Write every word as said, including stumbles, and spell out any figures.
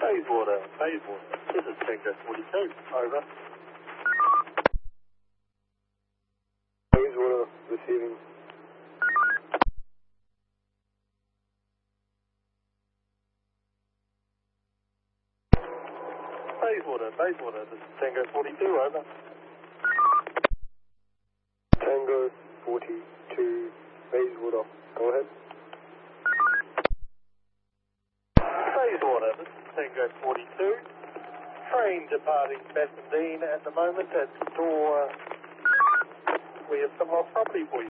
Bayswater, Bayswater. This is Tango forty-two. Over. Bayswater, receiving. Bayswater, Bayswater. This is Tango forty-two. Over. Tango forty-two, Bayswater. Go ahead. Bayswater, this is Tango forty-two. Train departing Bassendean at the moment at door. We have some lost property for you.